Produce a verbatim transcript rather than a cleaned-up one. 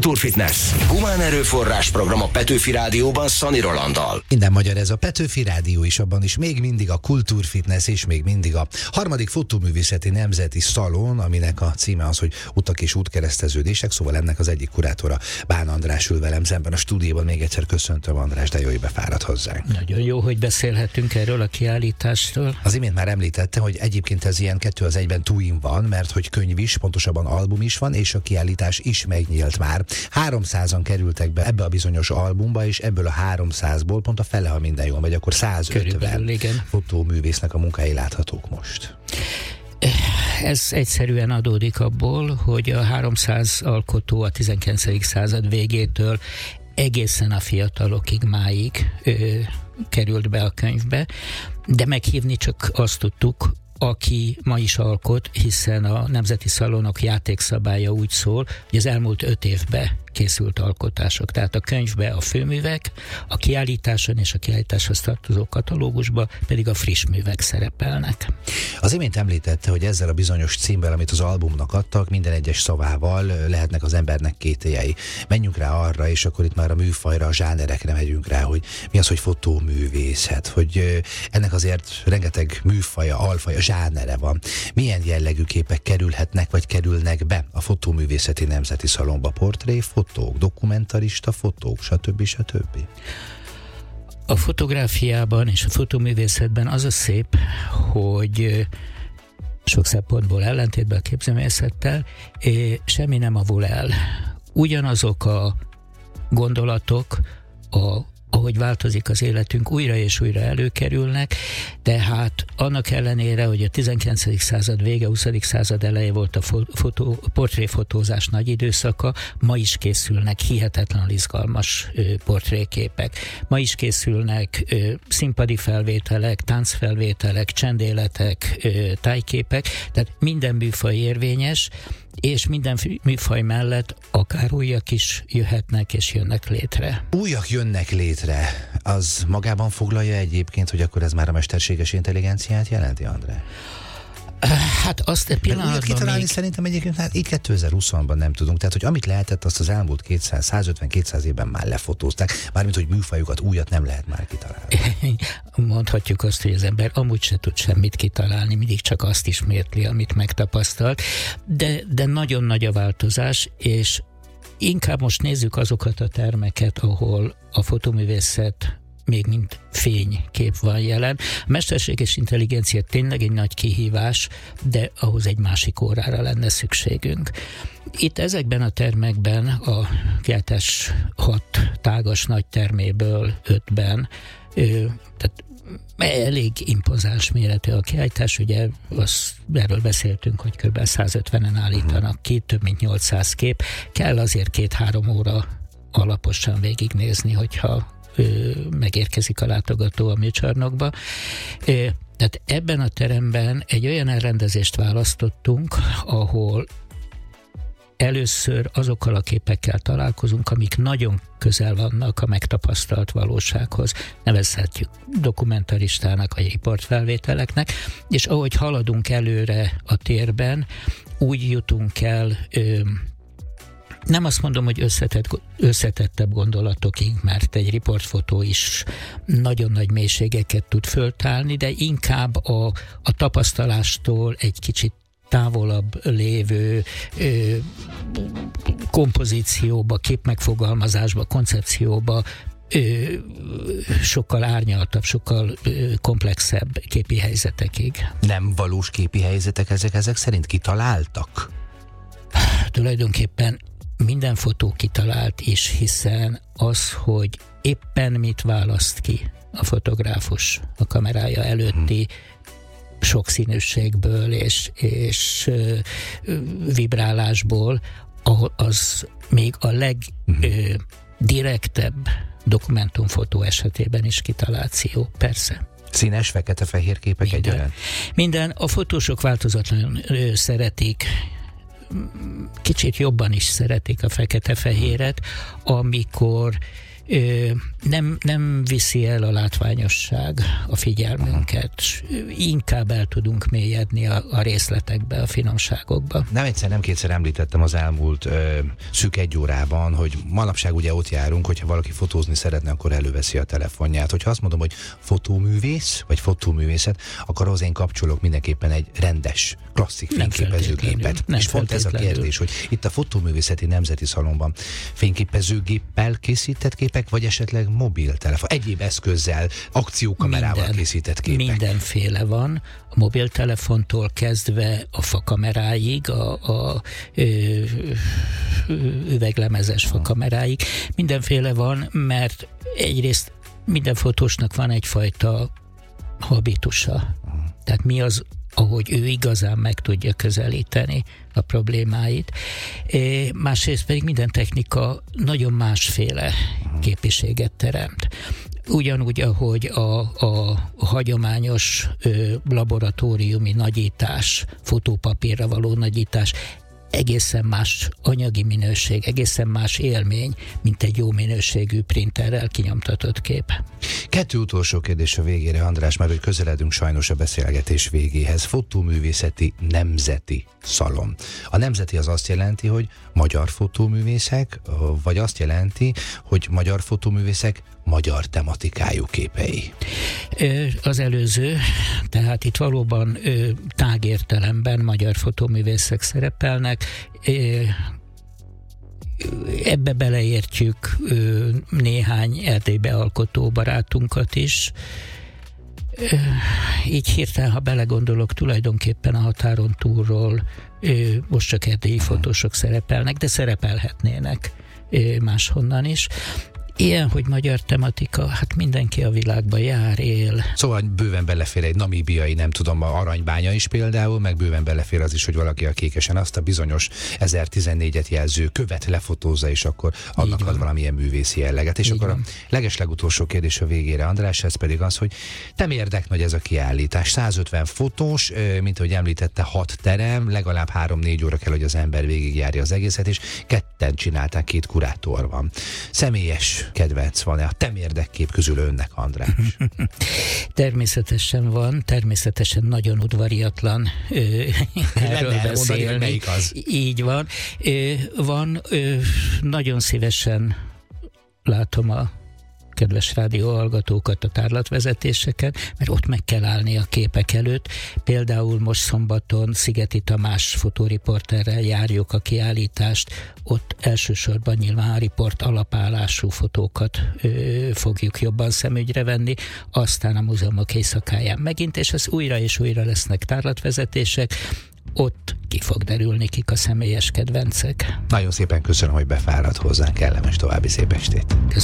Kultúrfitness. Humán erőforrás program a Petőfi Rádióban Szani Rolanddal. Minden magyar ez a Petőfi Rádió is, abban is még mindig a Kultúrfitness és még mindig a harmadik fotóművészeti nemzeti szalon, aminek a címe az, hogy utak és útkereszteződések, szóval ennek az egyik kurátora Bán András ül velem szemben a stúdióban. Még egyszer köszöntöm, András, de jó, hogy befáradt hozzánk. Nagyon jó, hogy beszélhetünk erről a kiállításról. Az imént már említette, hogy egyébként ez ilyen kettő az egyben two-in van, mert hogy könyv is, pontosabban album is van, és a kiállítás is megnyílt már. háromszázan kerültek be ebbe a bizonyos albumba, és ebből a háromszázból pont a fele, ha minden jól megy, akkor százötven fotóművésznek a munkái láthatók most. Ez egyszerűen adódik abból, hogy a háromszáz alkotó a tizenkilencedik század végétől egészen a fiatalokig máig ö, került be a könyvbe, de meghívni csak azt tudtuk, aki ma is alkot, hiszen a Nemzeti Szalonok játékszabálya úgy szól, hogy az elmúlt öt évben készült alkotások. Tehát a könyvbe a főművek, a kiállításon és a kiállításhoz tartozó katalógusban pedig a friss művek szerepelnek. Az imént említette, hogy ezzel a bizonyos címmel, amit az albumnak adtak, minden egyes szavával lehetnek az embernek kételyei. Menjünk rá arra, és akkor itt már a műfajra, a zsánerekre megyünk rá, hogy mi az, hogy fotóművészet, hogy ennek azért rengeteg műfaja, alfaja, zsánere van. Milyen jellegű képek kerülhetnek, vagy kerülnek be a Fotóművészeti Nemzeti Szalonba? Portré, fotók, dokumentarista fotók, stb. stb. A fotográfiában és a fotóművészetben az a szép, hogy sok szempontból ellentétben a képzőművészettel semmi nem avul el. Ugyanazok a gondolatok, a ahogy változik az életünk, újra és újra előkerülnek, tehát annak ellenére, hogy a tizenkilencedik század vége, huszadik század eleje volt a fotó, portréfotózás nagy időszaka, ma is készülnek hihetetlenül izgalmas ö, portréképek. Ma is készülnek ö, színpadi felvételek, táncfelvételek, csendéletek, ö, tájképek, tehát minden műfaj érvényes, és minden műfaj mellett akár újak is jöhetnek és jönnek létre. Újak jönnek létre, az magában foglalja egyébként, hogy akkor ez már a mesterséges intelligenciát jelenti, André? Hát azt a pillanatban újat kitalálni még... szerintem egyébként hát itt kétezer-huszonban nem tudunk, tehát hogy amit lehetett, azt az elmúlt kétszáz, százötven-kétszáz évben már lefotózták, mármint hogy műfajukat, újat nem lehet már kitalálni. Mondhatjuk azt, hogy az ember amúgy se tud semmit kitalálni, mindig csak azt ismétli, amit megtapasztalt, de, de nagyon nagy a változás, és inkább most nézzük azokat a termeket, ahol a fotóművészet még mint fénykép van jelen. A mesterséges intelligencia tényleg egy nagy kihívás, de ahhoz egy másik órára lenne szükségünk. Itt ezekben a termekben, a kiállítás hat tágas nagy terméből ötben, tehát elég impozáns méretű a kiállítás, ugye az, erről beszéltünk, hogy kb. százötvenen állítanak ki, több mint nyolcszáz kép, kell azért két-három óra alaposan végignézni, hogyha megérkezik a látogató a műcsarnokba. Tehát ebben a teremben egy olyan elrendezést választottunk, ahol először azokkal a képekkel találkozunk, amik nagyon közel vannak a megtapasztalt valósághoz. Nevezhetjük dokumentaristának vagy riportfelvételeknek, és ahogy haladunk előre a térben, úgy jutunk el ö, nem azt mondom, hogy összetett, összetettebb gondolatokig, mert egy riportfotó is nagyon nagy mélységeket tud föltálni, de inkább a, a tapasztalástól egy kicsit távolabb lévő ö, kompozícióba, képmegfogalmazásba, koncepcióba ö, sokkal árnyaltabb, sokkal ö, komplexebb képi helyzetekig. Nem valós képi helyzetek ezek, ezek szerint kitaláltak? Tulajdonképpen minden fotó kitalált is, hiszen az, hogy éppen mit választ ki a fotográfus a kamerája előtti sokszínűségből és, és ö, vibrálásból, az még a legdirektebb dokumentumfotó esetében is kitaláció, persze. Színes, fekete-fehér képek egyaránt? Minden. A fotósok változatlanul szeretik, kicsit jobban is szeretik a fekete-fehéret, amikor nem, nem viszi el a látványosság a figyelmünket, inkább el tudunk mélyedni a, a részletekbe, a finomságokba. Nem egyszer, nem kétszer említettem az elmúlt ö, szűk egy órában, hogy manapság ugye ott járunk, hogyha valaki fotózni szeretne, akkor előveszi a telefonját. Hogyha azt mondom, hogy fotóművész, vagy fotóművészet, akkor ahhoz én kapcsolok mindenképpen egy rendes, klasszik fényképezőgépet. És pont ez a kérdés, hogy itt a Fotóművészeti Nemzeti Szalonban fényképezőgéppel készített képek, vagy esetleg mobiltelefon, egyéb eszközzel, akciókamerával Minden, készített képek? Mindenféle van, a mobiltelefontól kezdve a fakameráig, a, a ö, üveglemezes fakameráig, mindenféle van, mert egyrészt minden fotósnak van egyfajta habitusa. Tehát mi az, ahogy ő igazán meg tudja közelíteni a problémáit. É, másrészt pedig minden technika nagyon másféle képiséget teremt. Ugyanúgy, ahogy a, a, a hagyományos ö, laboratóriumi nagyítás, fotópapírra való nagyítás egészen más anyagi minőség, egészen más élmény, mint egy jó minőségű printerrel kinyomtatott kép. Kettő utolsó kérdés a végére, András, mert hogy közeledünk sajnos a beszélgetés végéhez. Fotóművészeti Nemzeti Szalon. A nemzeti az azt jelenti, hogy magyar fotóművészek, vagy azt jelenti, hogy magyar fotóművészek magyar tematikájú képei? Az előző, tehát itt valóban tágértelemben magyar fotóművészek szerepelnek. Ebbe beleértjük néhány erdélybe alkotó barátunkat is. Így hirtelen, ha belegondolok, tulajdonképpen a határon túlról most csak erdélyi fotósok szerepelnek, de szerepelhetnének máshonnan is. Ilyen, hogy magyar tematika, hát mindenki a világban jár, él. Szóval bőven belefér egy namíbiai, nem tudom, a aranybánya is például, meg bőven belefér az is, hogy valaki a Kékesen azt a bizonyos ezertizennégyet jelző követ lefotózza, és akkor annak ad valamilyen művészi jelleget. És Így akkor van. A legeslegutolsó kérdés a végére, András, ez pedig az, hogy nem érdeknagy ez a kiállítás. százötven fotós, mint ahogy említette, hat terem, legalább három-négy óra kell, hogy az ember végigjárja az egészet, és ketten csinálták, két kurátor van. Személyes kedvenc van-e a temérdek közül önnek, András? Természetesen van, természetesen nagyon udvariatlan ö, erről beszélni. Mondani, melyik az? Így van. Ö, van, ö, nagyon szívesen látom a kedves rádióhallgatókat a tárlatvezetéseken, mert ott meg kell állni a képek előtt. Például most szombaton Szigeti Tamás fotóriporterrel járjuk a kiállítást, ott elsősorban nyilván a riport alapállású fotókat ö, fogjuk jobban szemügyre venni, aztán a múzeumok éjszakáján megint, és ez újra és újra lesznek tárlatvezetések, ott ki fog derülni, kik a személyes kedvencek. Nagyon szépen köszönöm, hogy befáradt hozzánk, kellemes további szép estét. Köszönöm.